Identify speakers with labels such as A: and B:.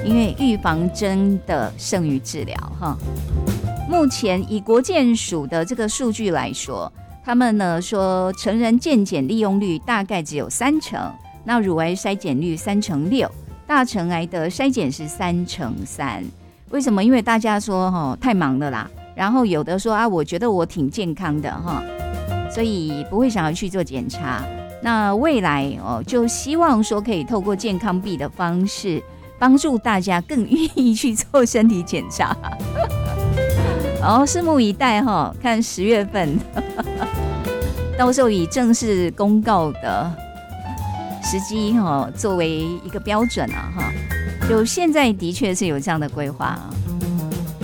A: 因为预防真的胜于治疗哈。目前以国健署的这个数据来说，他们呢说成人健检利用率大概只有30%，那乳癌筛检率6%，大肠癌的筛检是3%。为什么？因为大家说太忙了啦，然后有的说啊，我觉得我挺健康的哈，所以不会想要去做检查。那未来就希望说可以透过健康币的方式，帮助大家更愿意去做身体检查。拭目以待哈，看10月份，到时候以正式公告的时机作为一个标准啊哈。就现在的确是有这样的规划啊。